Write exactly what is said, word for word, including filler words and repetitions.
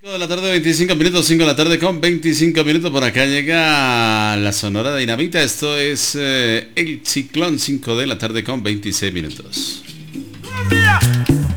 cinco de la tarde, veinticinco minutos, cinco de la tarde con veinticinco minutos. Por acá llega la Sonora Dinamita. Esto es eh, El Ciclón, cinco de la tarde con veintiséis minutos.